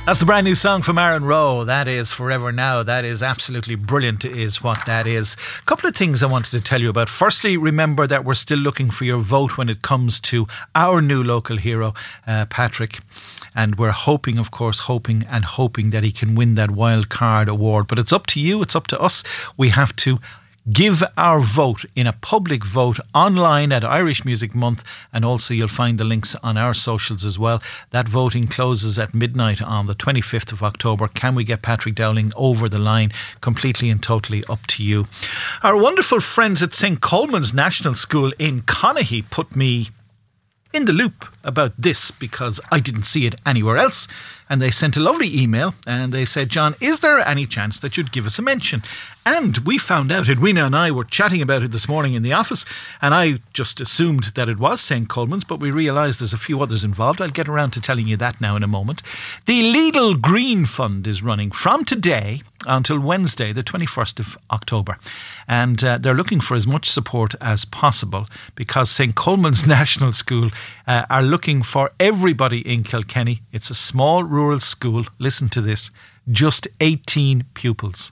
That's the brand new song from Aaron Rowe. That is Forever Now. That is absolutely brilliant, is what that is. A couple of things I wanted to tell you about. Firstly, remember that we're still looking for your vote when it comes to our new local hero, Patrick. And we're hoping, of course, hoping that he can win that wild card award. But it's up to you. It's up to us. We have to give our vote in a public vote online at Irish Music Month, and also you'll find the links on our socials as well. That voting closes at midnight on the 25th of October. Can we get Patrick Dowling over the line? Completely and totally up to you. Our wonderful friends at St. Coleman's National School in Connaughey put me in the loop about this because I didn't see it anywhere else, and they sent a lovely email and they said, John, is there any chance that you'd give us a mention? And we found out, Edwina and I were chatting about it this morning in the office, and I just assumed that it was St. Coleman's, but we realised there's a few others involved. I'll get around to telling you that now in a moment. The Lidl Green Fund is running from today until Wednesday, the 21st of October. And they're looking for as much support as possible because St. Coleman's National School are looking for everybody in Kilkenny. It's a small rural school. Listen to this. Just 18 pupils.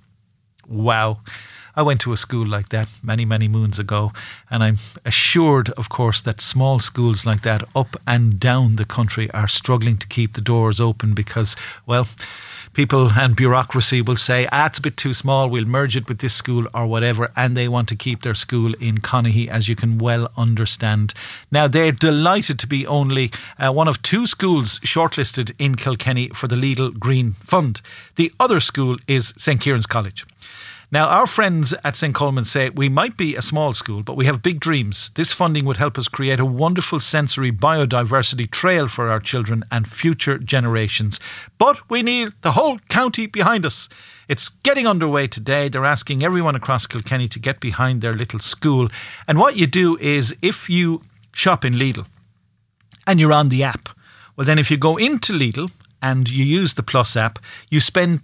Wow. I went to a school like that many, many moons ago, and I'm assured, of course, that small schools like that up and down the country are struggling to keep the doors open because, well, people and bureaucracy will say, it's a bit too small, we'll merge it with this school or whatever, and they want to keep their school in Connaughey, as you can well understand. Now, they're delighted to be only one of two schools shortlisted in Kilkenny for the Lidl Green Fund. The other school is St. Kieran's College. Now, our friends at St. Coleman say we might be a small school, but we have big dreams. This funding would help us create a wonderful sensory biodiversity trail for our children and future generations. But we need the whole county behind us. It's getting underway today. They're asking everyone across Kilkenny to get behind their little school. And what you do is, if you shop in Lidl and you're on the app, well, then if you go into Lidl and you use the Plus app, you spend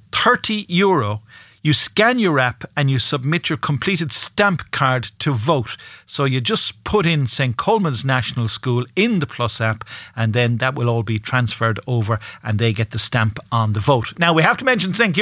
€30. You scan your app and you submit your completed stamp card to vote. So you just put in St. Coleman's National School in the Plus app, and then that will all be transferred over and they get the stamp on the vote. Now, we have to mention St.